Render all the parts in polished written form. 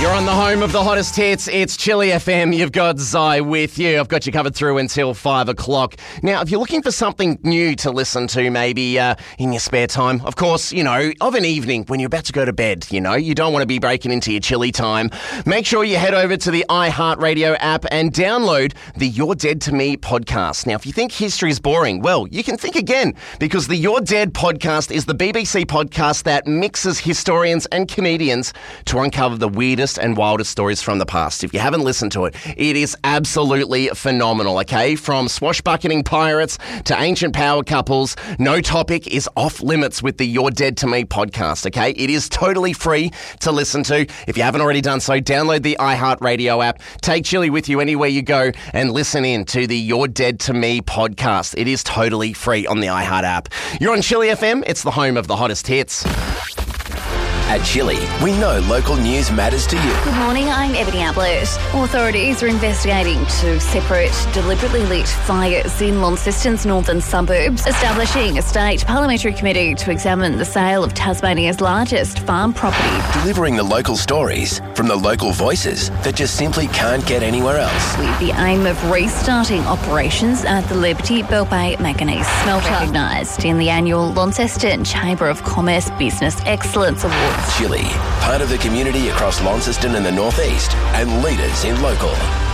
You're on the home of the hottest hits. It's Chili FM. You've got Zai with you. I've got you covered through until 5 o'clock. Now, if you're looking for something new to listen to, maybe in your spare time, of course, of an evening when you're about to go to bed, you don't want to be breaking into your chili time. Make sure you head over to the iHeartRadio app and download the You're Dead to Me podcast. Now, if you think history is boring, well, you can think again, because the You're Dead podcast is the BBC podcast that mixes historians and comedians to uncover the weirdest and wildest stories from the past. If you haven't listened to it, it is absolutely phenomenal, okay? From swashbuckling pirates to ancient power couples, no topic is off limits with the You're Dead to Me podcast, okay? It is totally free to listen to. If you haven't already done so, download the iHeartRadio app, take Chili with you anywhere you go, and listen in to the You're Dead to Me podcast. It is totally free on the iHeart app. You're on Chili FM. It's the home of the hottest hits. At Chili, we know local news matters to you. Good morning, I'm Ebony Ablett. Authorities are investigating two separate, deliberately lit fires in Launceston's northern suburbs, establishing a state parliamentary committee to examine the sale of Tasmania's largest farm property. Delivering the local stories from the local voices that just simply can't get anywhere else. With the aim of restarting operations at the Liberty Bell Bay Manganese Smelter, recognised in the annual Launceston Chamber of Commerce Business Excellence Award. Chili, part of the community across Launceston and the Northeast, and leaders in local.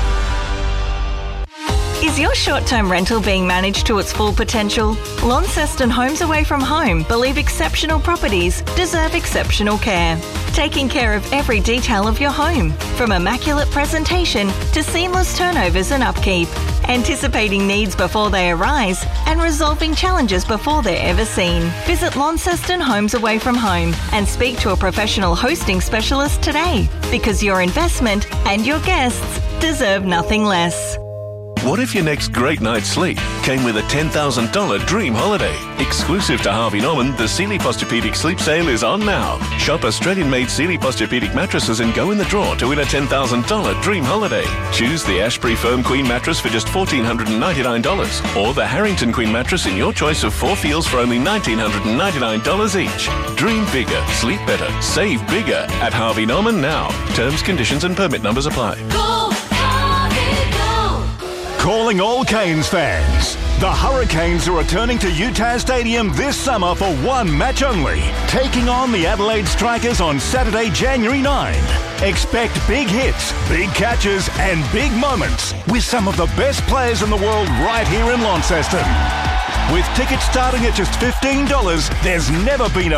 Is your short-term rental being managed to its full potential? Launceston Homes Away From Home believe exceptional properties deserve exceptional care. Taking care of every detail of your home, from immaculate presentation to seamless turnovers and upkeep. Anticipating needs before they arise and resolving challenges before they're ever seen. Visit Launceston Homes Away From Home and speak to a professional hosting specialist today, because your investment and your guests deserve nothing less. What if your next great night's sleep came with a $10,000 dream holiday? Exclusive to Harvey Norman, the Sealy Posturepedic Sleep Sale is on now. Shop Australian-made Sealy Posturepedic mattresses and go in the draw to win a $10,000 dream holiday. Choose the Ashbury Firm Queen mattress for just $1,499 or the Harrington Queen mattress in your choice of 4 feels for only $1,999 each. Dream bigger, sleep better, save bigger at Harvey Norman now. Terms, conditions and permit numbers apply. Calling all Canes fans. The Hurricanes are returning to UTAS Stadium this summer for one match only, taking on the Adelaide Strikers on Saturday, January 9. Expect big hits, big catches and big moments with some of the best players in the world right here in Launceston. With tickets starting at just $15, there's never been a